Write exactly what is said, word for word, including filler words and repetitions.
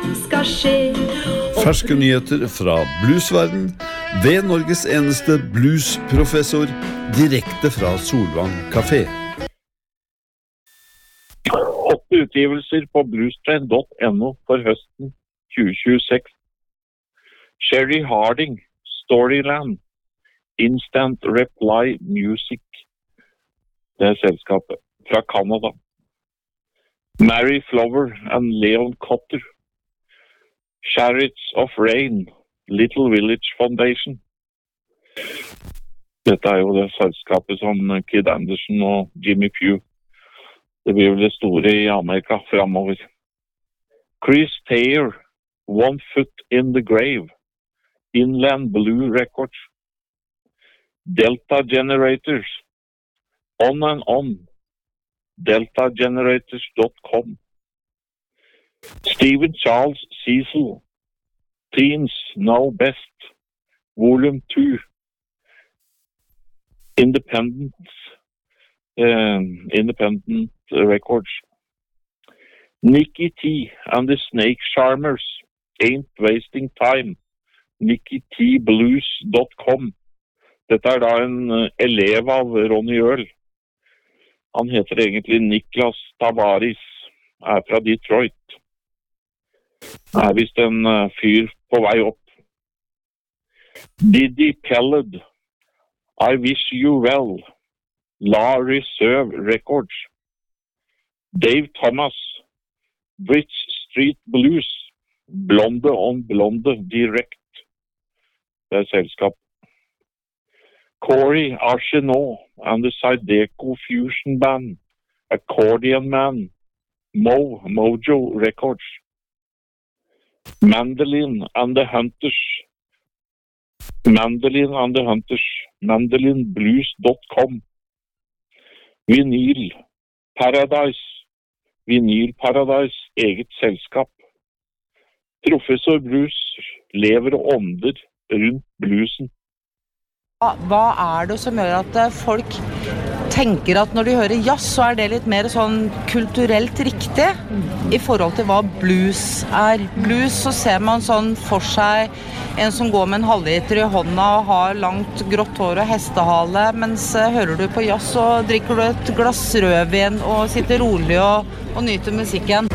skal skje. Ferske nyheter fra bluesverden ved Norges eneste bluesprofessor, direkte fra Solvang Café. Åtte utgivelser på bluestrain punktum no for høsten tjue tjueseks. Sherry Harding, Storyland, Instant Reply Music. Det er selskapet fra Canada. Mary Flower and Leon Cotter. Chariots of Rain, Little Village Foundation. Dette er jo det selskapet som Kid Anderson og Jimmy Pugh. Det blir vel det store i Amerika fremover. Chris Thayer, One Foot in the Grave, Inland Blue Records. Delta Generators, On and On, delta generators dot com. Stephen Charles Cecil, Teens Know Best, Volume two, Independent, uh, Independent Records. Nicky T and the Snake Charmers, Ain't Wasting Time, nicky t blues dot com. Dette er da en elev av Ronny Earl. Han heter egentlig Niklas Tavares, er fra Detroit. Er vist en fyr på vei opp. Diddy Khaled, I Wish You Well, La Reserve Records. Dave Thomas, Bridge Street Blues, Blonde on Blonde Direct. Det er selskap. Corey Arsenault and the Zydeco Fusion Band, Accordion Man, Mo, Mojo Records. Mandolin and the Hunters, Mandolin and the Hunters, mandolin blues dot com. Vinyl Paradise, Vinyl Paradise, eget selskap. Professor Bruce lever og ånder rundt bluesen. Hva er det som gjør at folk tenker at når de hører jazz, så er det litt mer sånn kulturelt riktig i forhold til hva blues er? Blues, så ser man sånn for seg en som går med en halvliter i hånda og har langt grått hår og hestehale, mens hører du på jazz, så drikker du et glass rødvin og sitter rolig og, og nyter musikken.